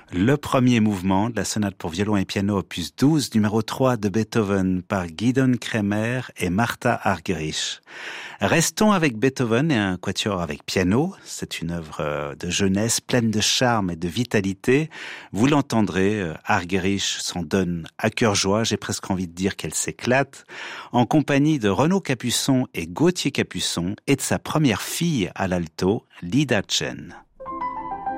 Le premier mouvement de la sonate pour violon et piano opus 12, numéro 3 de Beethoven par Gidon Kremer et Martha Argerich. Restons avec Beethoven et un quatuor avec piano. C'est une œuvre de jeunesse pleine de charme et de vitalité. Vous l'entendrez, Argerich s'en donne à cœur joie, j'ai presque envie de dire qu'elle s'éclate, en compagnie de Renaud Capuçon et Gauthier Capuçon et de sa première fille à l'alto, Lida Chen.